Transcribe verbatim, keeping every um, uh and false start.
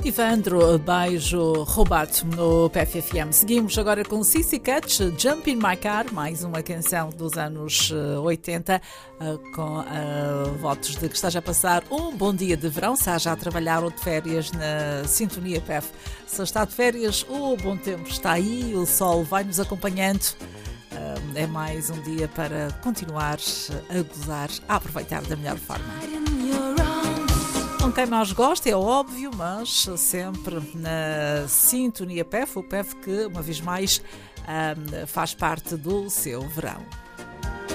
Ivandro, beijo roubado no P F F M. Seguimos agora com Sissy Catch, Jump in My Car, mais uma canção dos anos oitenta, com uh, votos de que esteja a passar um bom dia de verão, seja a trabalhar ou de férias na Sintonia P F. Se está de férias, o bom tempo está aí, o sol vai nos acompanhando. Uh, é mais um dia para continuar a gozar, a aproveitar da melhor forma. Com quem mais gosta, é óbvio, mas sempre na Sintonia P F, o P F que, uma vez mais, um, faz parte do seu verão.